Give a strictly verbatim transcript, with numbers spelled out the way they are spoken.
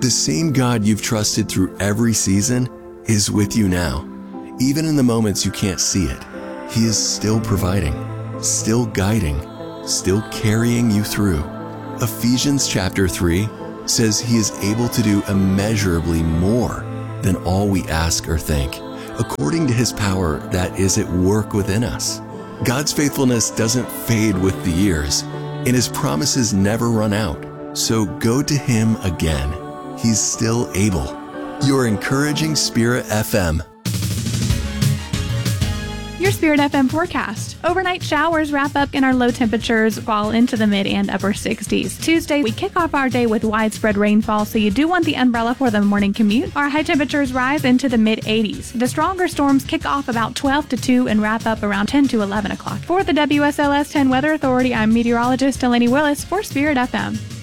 the same God you've trusted through every season is with you now. Even in the moments you can't see it, He is still providing, still guiding, still carrying you through. Ephesians chapter three says He is able to do immeasurably more than all we ask or think, according to His power that is at work within us. God's faithfulness doesn't fade with the years, and His promises never run out. So go to Him again. He's still able. Your encouraging Spirit F M. Your Spirit F M forecast. Overnight showers wrap up and our low temperatures fall into the mid and upper sixties. Tuesday, we kick off our day with widespread rainfall, so you do want the umbrella for the morning commute. Our high temperatures rise into the mid eighties. The stronger storms kick off about twelve to two and wrap up around ten to eleven o'clock. For the W S L S ten Weather Authority, I'm meteorologist Delaney Willis for Spirit F M.